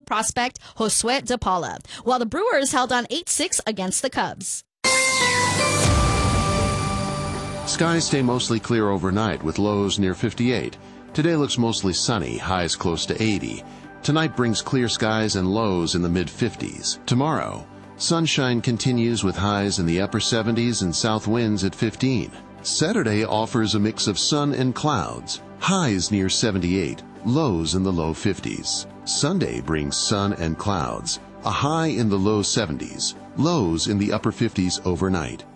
prospect Josue De Paula, while the Brewers held on 8-6 against the Cubs. Skies stay mostly clear overnight with lows near 58. Today looks mostly sunny, highs close to 80. Tonight brings clear skies and lows in the mid-50s. Tomorrow, sunshine continues with highs in the upper 70s and south winds at 15. Saturday offers a mix of sun and clouds, highs near 78, lows in the low 50s. Sunday brings sun and clouds, a high in the low 70s, lows in the upper 50s overnight.